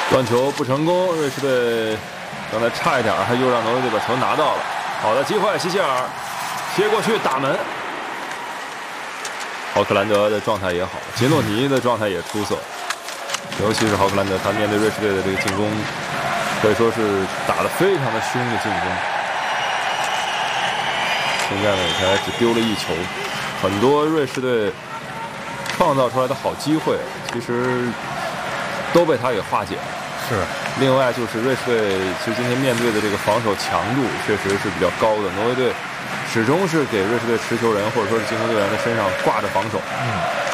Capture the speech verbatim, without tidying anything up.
断球不成功，瑞士队刚才差一点还又让挪威队把球拿到了。好的机会，希希尔贴过去打门。豪克兰德的状态也好，杰诺尼的状态也出色，尤其是豪克兰德，他面对瑞士队的这个进攻，可以说是打得非常的凶的进攻。现在呢，才只丢了一球，很多瑞士队创造出来的好机会，其实都被他给化解了。 是。 另外就是瑞士队，其实今天面对的这个防守强度确实是比较高的，挪威队始终是给瑞士队持球人或者说是进攻队员的身上挂着防守。 嗯。